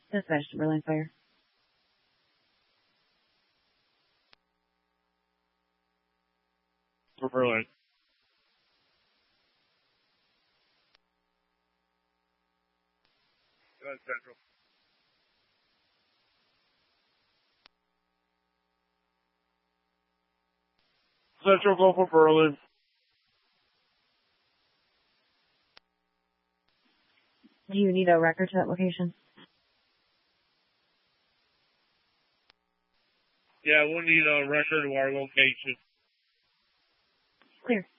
Dispatch to Berlin Fire. For Berlin. Go ahead, Central. Central, go for Berlin. Do you need a record to that location? Yeah, we'll need a record of our location. Clear.